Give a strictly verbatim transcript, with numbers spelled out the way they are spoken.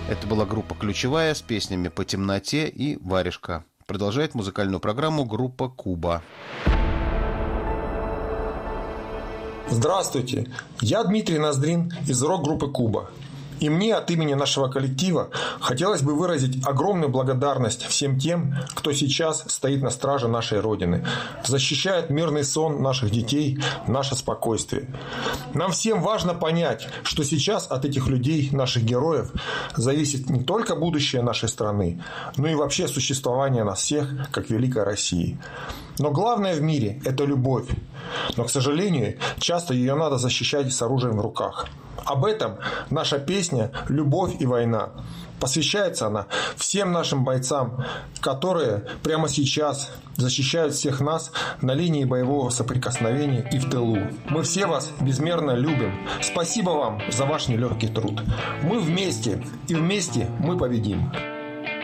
Это была группа «Ключевая» с песнями «По темноте» и «Варежка». Продолжает музыкальную программу группа «Куба». Здравствуйте, я Дмитрий Ноздрин из рок-группы «Куба». И мне от имени нашего коллектива хотелось бы выразить огромную благодарность всем тем, кто сейчас стоит на страже нашей Родины, защищает мирный сон наших детей, наше спокойствие. Нам всем важно понять, что сейчас от этих людей, наших героев, зависит не только будущее нашей страны, но и вообще существование нас всех, как великой России. Но главное в мире – это любовь. Но, к сожалению, часто ее надо защищать с оружием в руках. Об этом наша песня «Любовь и война». Посвящается она всем нашим бойцам, которые прямо сейчас защищают всех нас на линии боевого соприкосновения и в тылу. Мы все вас безмерно любим. Спасибо вам за ваш нелегкий труд. Мы вместе, и вместе мы победим.